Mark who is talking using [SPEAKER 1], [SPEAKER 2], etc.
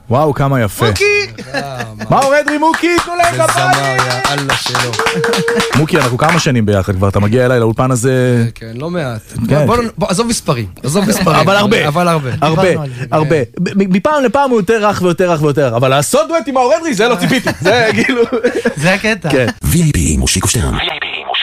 [SPEAKER 1] וואו, כמה יפה.
[SPEAKER 2] מוקי!
[SPEAKER 1] מאור אדרי, מוקי, תנו להם כפיים.
[SPEAKER 2] אללה שלו.
[SPEAKER 1] מוקי, אנחנו כמה שנים ביחד כבר, אתה מגיע אליי לאולפן הזה.
[SPEAKER 2] כן, לא מעט.
[SPEAKER 1] כן.
[SPEAKER 2] בוא, עזוב מספרים.
[SPEAKER 1] אבל הרבה. הרבה,
[SPEAKER 3] דיברנו על זה.
[SPEAKER 1] הרבה. מפעם לפעם הוא יותר רך ויותר רך ויותר, אבל לעשות דואט עם מאור אדרי, זה לא ציפיתי. זה כאילו...
[SPEAKER 3] זה הקטע.
[SPEAKER 1] כן.
[SPEAKER 4] VIP מושיקו שטרן.